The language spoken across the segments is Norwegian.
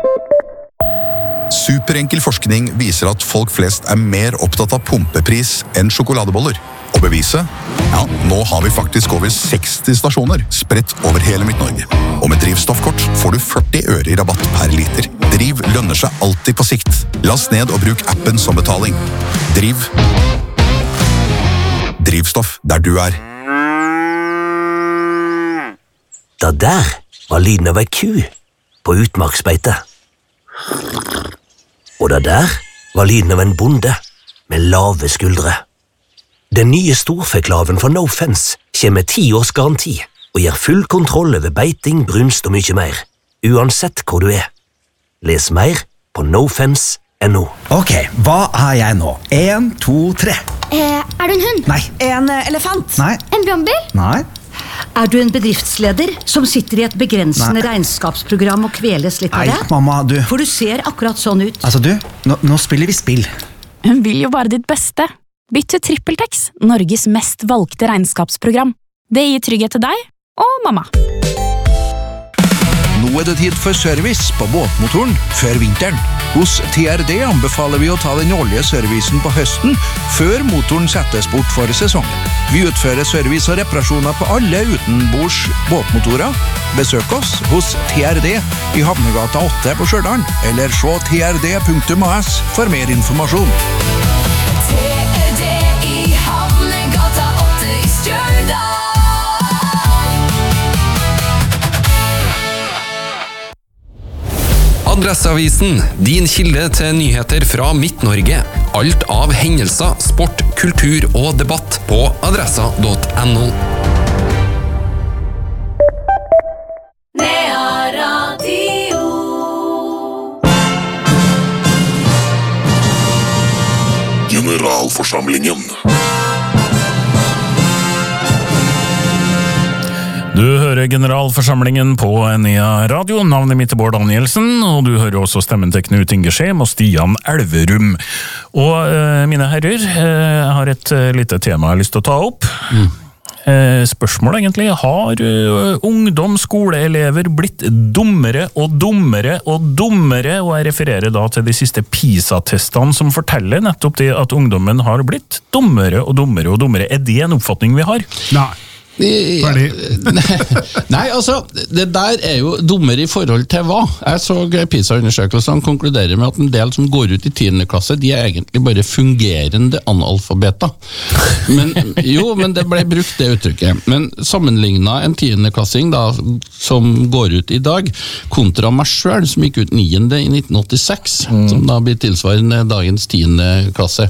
Superenkel forskning viser at folk flest mer opptatt av pumpepris enn sjokoladeboller. Og beviset? Ja, nå har vi faktisk over 60 stasjoner spredt over hele Midt-Norge. Og med drivstoffkort får du 40 øre i rabatt per liter. Driv lønner seg alltid på sikt. Last ned og bruk appen som betaling. Driv. Drivstoff der du er. Det der var lyden av ei ku på utmarksbeite. Og det der var lyden av en bonde med lave skuldre. Den nye storfeklaven fra No Fence kommer med 10 års garanti og gir full kontroll over beiting, brunst og mye mer, uansett hvor du er. Les mer på nofence.no. Ok, hva er jeg nå? 1, 2, 3. Er du en hund? Nei. En elefant? Nei. En brannbil? Nei. Er du en bedriftsleder som sitter i et begrensende regnskapsprogram og kveles litt av det? Nei, mamma, du. For du ser akkurat sånn ut. Altså, du, nå spiller vi spill. Hun vil jo bare ditt beste. Bytt til TrippelTex, Norges mest valgte regnskapsprogram. Det gir trygghet til deg og mamma. Nå det tid for service på båtmotoren før vinteren. Hos TRD anbefaler vi å ta den årlige servicen på høsten før motoren settes bort for sesongen. Vi utfører service og reparasjoner på alle utenbords båtmotorer. Besøk oss hos TRD i Havnegata 8 på Stjørdal, eller se trd.as for mer informasjon. TRD i Havnegata 8 i Stjørdal. Adresseavisen, din kilde til nyheter fra Midt-Norge. Alt av hendelser, sport, kultur og debatt på adressa.no. Nea Radio. Generalforsamlingen. Du hører generalforsamlingen på Nea Radio. Navnet mitt Bård Danielsen, og du hører også stemmen til Knut Inge Skjem og Stian Elverum. Og mine herrer, jeg har et lite tema jeg har lyst til å ta opp. Spørsmål egentlig, har ungdom, skoleelever blitt dummere og dummere og dummere, og jeg refererer da til de siste PISA-testene som forteller nettopp det at ungdommen har blitt dummere og dummere og dummere. Er det en oppfatning vi har? Nei. Nei, altså, det der jo dummere i forhold til hva? Jeg så PISA-undersøkelsene konkluderer med at en del som går ut i 10. klasse, de egentlig bare fungerende analfabeter. Men det ble brukt det uttrykket. Men sammenlignet en 10-klassing da, som går ut i dag, kontra meg selv, som gikk ut 9. i 1986, som da blir tilsvarende dagens 10. klasse.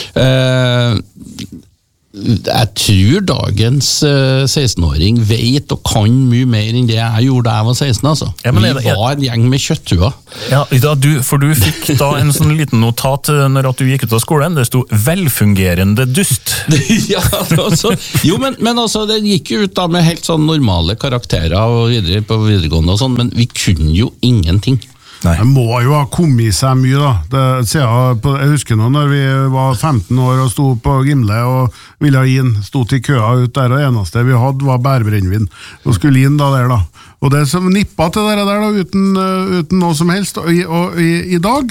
Jeg tror dagens 16-åring vet og kan mye mer enn det jeg gjorde da jeg var 16, altså. Ja, vi var en gjeng med kjøttuer. Ja, for du fikk da en sånn liten notat når at du gikk ut av skolen, det sto velfungerende dust. Ja, altså, jo, men altså, det gikk jo ut da med helt sånn normale karakterer og videre på videregående og sånn, men vi kunne jo ingenting. Det må jo ha kommet i seg mye da. Jeg husker nå når vi var 15 år og stod på Gimle og ville inn, stod til køa ut der, og det eneste vi hadde var bærbrennvin og skulle inn da der da. Og det som nippa til det der da, uten noe som helst, og i dag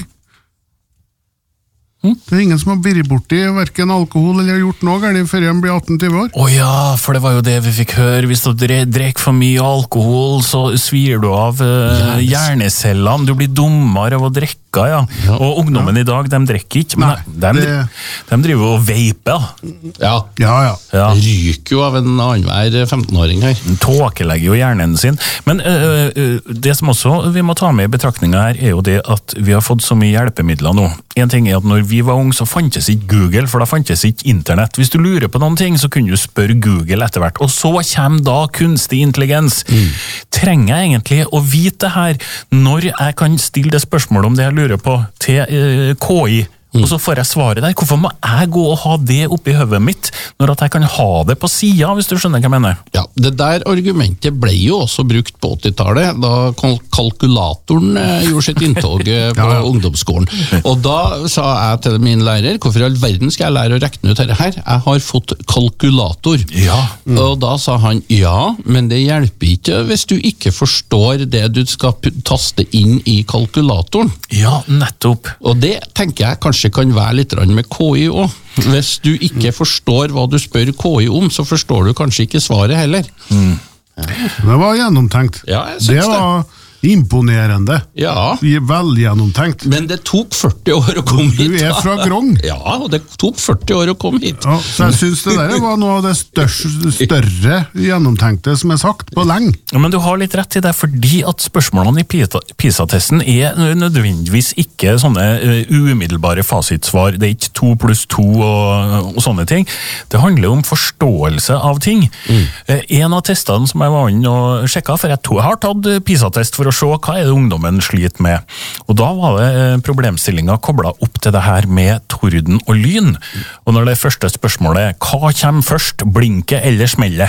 det ingen som har vært borti hverken alkohol eller gjort noe galt før de blir 18-20 år. Ja, for det var jo det vi fikk høre. Hvis du drikker for mye alkohol, så svir du av hjernecellene. Du blir dummere av å drikke, ja. Og ungdommen i dag, de drikker ikke, men de driver og veiper. Ja. Ryker jo av en annenhver 15-åring her. Tåkelegger jo hjernen sin. Men det som også vi må ta med i betraktningen her, jo det at vi har fått så mye hjelpemidler nå. En ting at når vi var unge, så fantes ikke Google, for da fantes ikke internett. Hvis du lurer på noen ting, så kunne du spørre Google etter hvert. Og så kommer da kunstig intelligens. Trenger jeg egentlig å vite det her når jeg kan stille det spørsmålet om det jeg lurer på til KI og så får jeg svaret der. Hvorfor må jeg gå og ha det oppi høvet mitt, når at jeg kan ha det på siden, hvis du skjønner hva jeg mener? Ja, det der argumentet ble jo også brukt på 80-tallet, da kalkulatoren gjorde sitt inntog på ungdomsskolen. Og da sa jeg til min lærer, hvorfor i all verden skal jeg lære å rekne ut dette her? Jeg har fått kalkulator. Og da sa han, ja, men det hjelper ikke hvis du ikke forstår det du skal taste inn i kalkulatoren. Ja, nettopp. Og det tenker jeg kanskje kan være litt med KI også. Hvis du ikke forstår hva du spør KI om, så forstår du kanskje ikke svaret heller. Det var gjennomtenkt. Ja, jeg synes det var imponerende. Ja. Vel gjennomtenkt. Men det tok 40 år å komme hit. Du er fra Grong. Ja, og det tok 40 år å komme hit. Ja, så jeg synes det der var noe av det større gjennomtenkte som er sagt på lenge. Ja, men du har litt rett i det, fordi at spørsmålene i PISA-testen er nødvendigvis ikke sånne umiddelbare fasitsvar. Det er ikke 2 + 2 og sånne ting. Det handler om forståelse av ting. En av testene som jeg var inne og sjekket, for jeg har tatt PISA-test for å se hva er det ungdommen sliter med. Og da var det problemstillinger koblet opp til det her med torden og lyn. Og når det første spørsmålet er, hva kommer først, blinke eller smelle?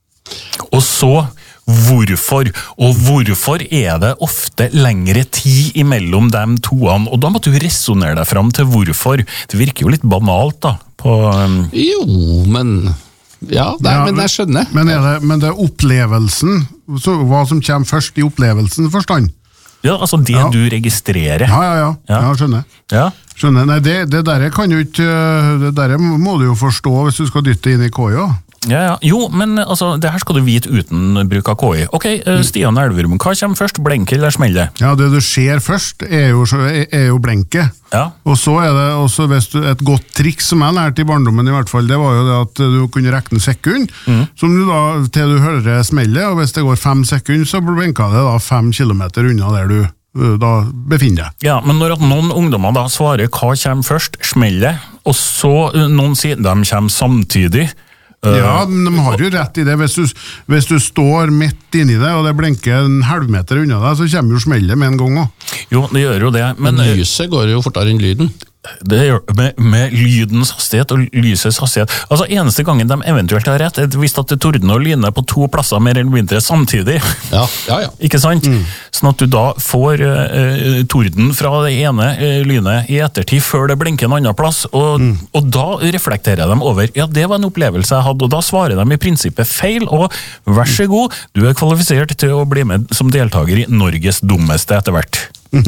Og så, hvorfor? Og hvorfor er det ofte lengre tid imellom de toene? Og da måtte du resonere deg fram til hvorfor. Det virker jo litt banalt da. Jo, men... Ja, men jeg skjønner. Men det er opplevelsen, hva som kommer først i opplevelsen forstand. Ja, altså det du registrerer. Ja, skjønner. Skjønner, nei, det der kan jo ikke, det der må du jo forstå hvis du skal dytte inn i KI. Ja. Jo, men altså, det her skal du vite uten bruk av KI. Ok, Stian Elverum, hva kommer først, blenke eller smelle? Ja, det du ser først er jo blenke. Ja. Og så er det også et godt triks som jeg lærte i barndommen i hvert fall, det var jo det at du kunne rekne sekund, som du da, til du hører smellet, og hvis det går 5 sekunder, så blenker det da 5 kilometer unna der du da befinner deg. Ja, men når at noen ungdommer da svarer hva kommer først, smellet, og så noen sier de kommer samtidig. Ja, men de har jo rett i det. Hvis du står midt inni det, og det blenker en halvmeter unna deg, så kommer jo smellet med en gang også. Jo, det gjør jo det. Men lyset går jo fortere enn lyden. Det gjør med lydens hastighet og lysets hastighet. Altså eneste gangen de eventuelt har rett, er hvis at det tordner og lyner på 2 plasser mer eller mindre samtidig. Ja. Ikke sant? Sånn at du da får torden fra det ene lynet i ettertid før det blinker en annen plass, og da reflekterer de over, ja, det var en opplevelse jeg hadde, og da svarer de i prinsippet feil, og vær så god, du er kvalifisert til å bli med som deltaker i Norges dummeste etter hvert.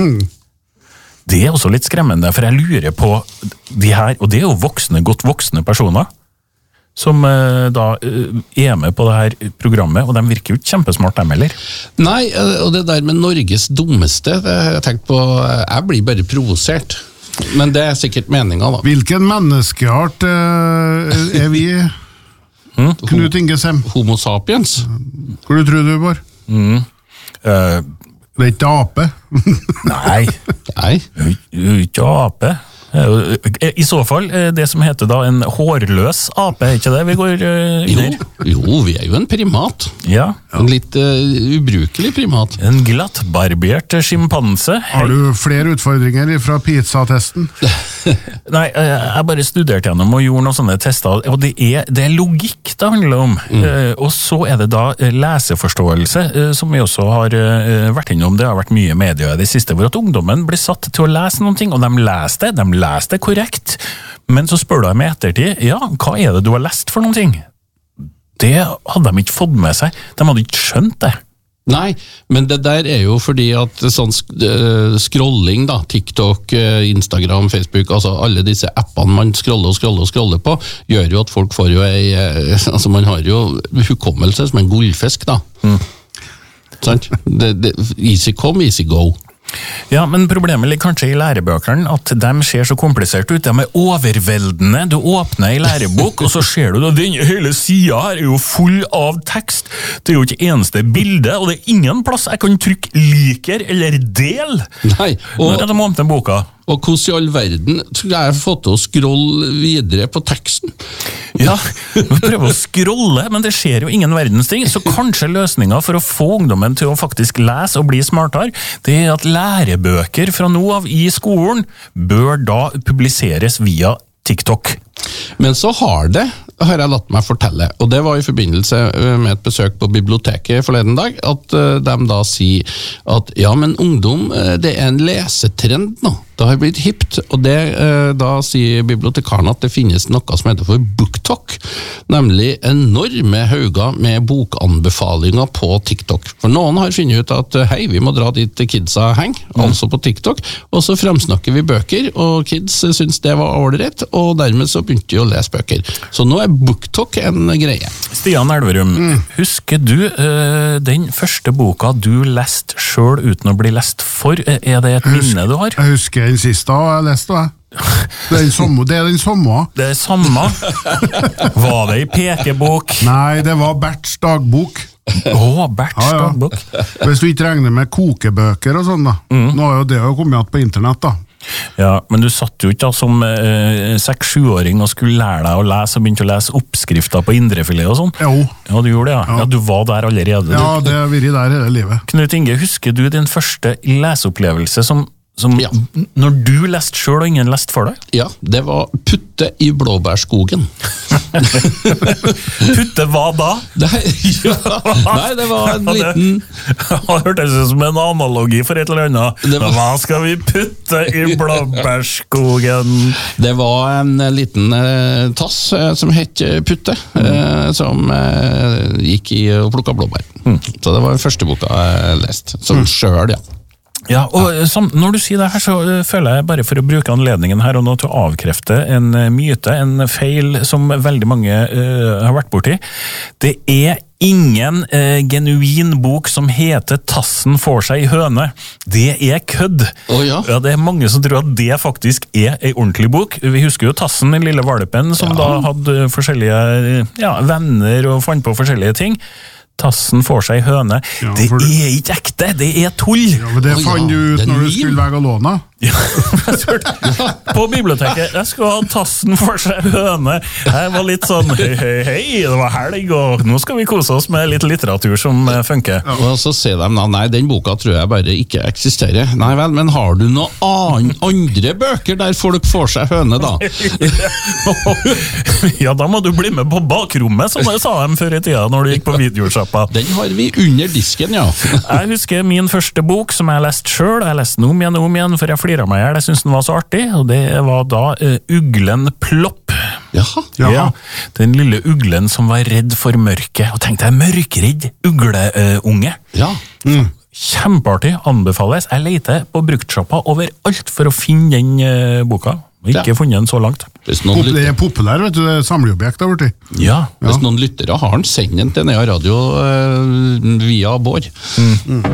Det er også litt skremmende, for jeg lurer på de her, og det er jo godt voksne personer, som da er med på det her programmet, og de virker jo ikke kjempesmart dem heller. Nei, og det der med Norges dummeste, det har jeg tenkt på, jeg blir bare provosert. Men det er sikkert meningen da. Hvilken menneskeart er vi? Knut Ingesem? Homo sapiens. Hvor du tror du var? Det er ikke ape. Nei. Ikke ape. I så fall, det som heter da en hårløs ape, er ikke det vi går under? Jo, vi er jo en primat. Ja. En litt ubrukelig primat. En glattbarbert skimpanse. Har du flere utfordringer fra PISA-testen? Nei, jeg bare studerte gjennom og gjorde noen sånne tester, og det er logikk det handler om. Og så er det da leseforståelse, som vi også har vært innom. Det har vært mye media i det siste, hvor at ungdommen blir satt til å lese noen ting, og de leser det korrekt, men så spør du dem i ettertid, ja, hva er det du har lest for noen ting? Det hadde de ikke fått med seg, de hadde ikke skjønt det. Nei, men det der er jo fordi at sånn scrolling da, TikTok, Instagram, Facebook, altså alle disse appene man scroller på, gjør jo at folk får jo altså man har jo hukommelse som en gullfisk da. Sant? Easy come, easy go. Ja, men problemet ligger kanskje i lærebøkene, at de ser så komplisert ut, de er overveldende. Du åpner en lærebok, og så ser du at hele siden her er jo full av tekst. Det er jo ikke eneste bilde, og det er ingen plass jeg kan trykke liker eller del. Nei, når de åpner boka. Og hvordan i all verden skal jeg få til å scrolle videre på teksten? Ja, vi prøver å scrolle, men det skjer jo ingen verdens ting, så kanskje løsningen for å få ungdommen til å faktisk lese og bli smartere, det er at lærebøker fra nå av i skolen bør da publiseres via TikTok. Men så har jeg latt meg fortelle, og det var i forbindelse med et besøk på biblioteket forleden dag, at de da sier at ja, men ungdom, det er en lesetrend nå. Det har blitt hipt, og da sier bibliotekaren at det finnes noe som heter for BookTok, nemlig enorme hauger med bokanbefalinger på TikTok. For noen har funnet ut at hei, vi må dra dit kidsa henger, altså på TikTok, og så fremsnakker vi bøker, og kids syns det var ordrett, og dermed så begynte de å lese bøker. Så nå er BookTok en greie. Stian Elverum, husker du den første boka du leste selv uten å bli lest for? Er det et minne du har? Jeg husker den siste jeg leste det. Det er den samme. Det er samme? Var det i pekebok? Nei, det var Berts dagbok. Berts dagbok. Hvis du ikke regner med kokebøker og sånn da. Nå har jo det kommet igjen på internett da. Ja, men du satt jo ikke da som 6-7-åring og skulle lære deg å lese og begynte å lese oppskrifter på indrefilet og sånn. Jo. Ja, du gjorde det, ja. Ja, du var der allerede. Ja, det har vært der hele livet. Knut Inge, husker du din første leseopplevelse som når du leste selv og ingen leste for deg? Ja, det var Putte i blåbærskogen. Putte hva da? Nei, det var en liten... Det hørtes ut som en analogi for et eller annet. Hva skal vi putte i blåbærskogen? Det var en liten tass som het Putte, som gikk i og plukket blåbær. Så det var den første boka jeg leste, som selv, ja. Ja, og når du sier det her, så føler jeg bare for å bruke anledningen her og nå til å avkrefte en myte, en feil som veldig mange har vært borti. Det er ingen genuin bok som heter Tassen får seg høne. Det er kødd. Ja, det er mange som tror at det faktisk er en ordentlig bok. Vi husker jo Tassen, den lille valpen, som da hadde forskjellige venner og fant på forskjellige ting. Tassen får seg høne. Det er ikke ekte, det er tull. Ja, men det fant du ut når du skulle være låna. Ja, på biblioteket. Jeg skulle ha Tassen får seg høne. Jeg var litt sånn, hei, det var helg, og nå skal vi kose oss med litt litteratur som funker. Ja. Og så sier de, nei, den boka tror jeg bare ikke eksisterer. Nei vel, men har du noen andre bøker der folk får seg høne da? Ja, da må du bli med på bakrommet, som jeg sa dem før i tida når du gikk på videosjappa. Den har vi under disken, ja. Jeg husker min første bok som jeg leste selv. Jeg leste den om igjen, for jeg fliret meg her. Jeg synes den var så artig, og det var da Uglen Plopp. Jaha. Ja, den lille uglen som var redd for mørket. Og tenkte jeg, mørkredd ugleunge. Ja. Kjempeartig, anbefales. Jeg leter på bruktsjappa overalt for å finne den boka. Ikke funnet den så langt. Det er populær, vet du, det er samleobjekt der borte. Ja. Hvis noen lyttere har den, send den til Nea Radio via Bård.